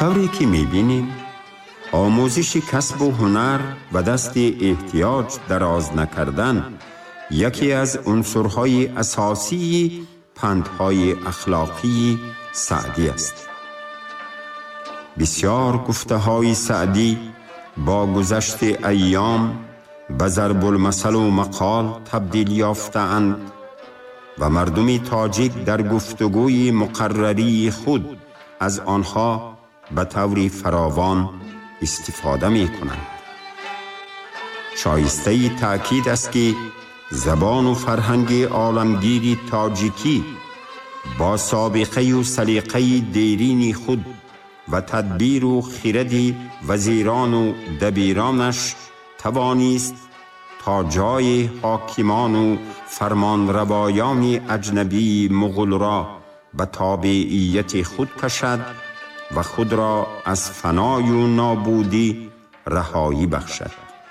طوری که می‌بینیم آموزش کسب و هنر و دست احتیاج دراز نکردن یکی از عنصرهای اساسی پندهای اخلاقی سعدی است. بسیار گفته‌های سعدی با گذشت ایام به ضرب المثل و مقال تبدیل یافته‌اند و مردم تاجیک در گفتگوی مقرری خود از آنها به طور فراوان استفاده می کنند. شایسته تأکید است که زبان و فرهنگ عالمگیر تاجیکی با سابقه و سلیقه دیرین خود و تدبیر و خرد وزیران و دبیرانش توانست تا جای حاکمان و فرمانروایان اجنبی مغول را به تابعیت خود کشد و خود را از فنای و نابودی رهایی بخشد.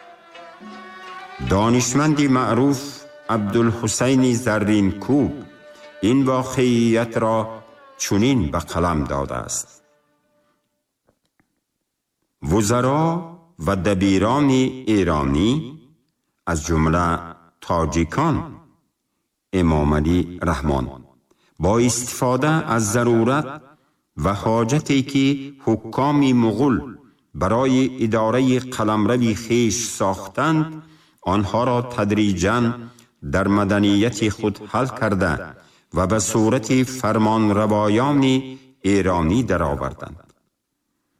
دانشمند معروف عبدالحسین زرینکوب این واقعیت را چنین به قلم داده است: وزرا و دبیران ایرانی از جمله تاجیکان امام علی رحمان با استفاده از ضرورت و حاجتی که حکام مغول برای اداره قلمرو خویش ساختند آنها را تدریجاً در مدنیت خود حل کرده و به صورت فرمان روایان ایرانی درآوردند.